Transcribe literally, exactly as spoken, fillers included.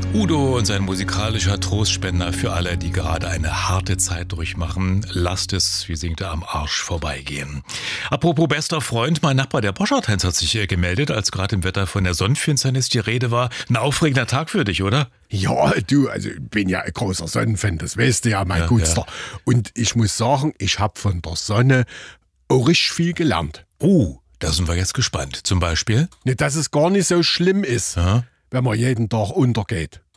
Udo und sein musikalischer Trostspender für alle, die gerade eine harte Zeit durchmachen. Lasst es, wie singt er, am Arsch vorbeigehen. Apropos bester Freund, mein Nachbar, der Boschardt-Heinz, hat sich gemeldet, als gerade im Wetter von der Sonnenfinsternis die Rede war. Ein aufregender Tag für dich, oder? Ja, du, also ich bin ja ein großer Sonnenfan, das weißt du ja, mein Ja, Gutster. ja. Und ich muss sagen, ich habe von der Sonne auch richtig viel gelernt. Oh, da sind wir jetzt gespannt. Zum Beispiel? Ne, dass es gar nicht so schlimm ist, Ja. wenn man jeden Tag untergeht.